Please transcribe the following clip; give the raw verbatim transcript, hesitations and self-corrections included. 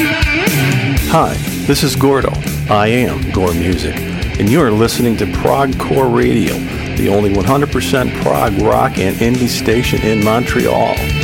Hi, this is Gordo. I am Gore Music, and you are listening to Progcore Radio, the only one hundred percent prog rock and indie station in Montreal.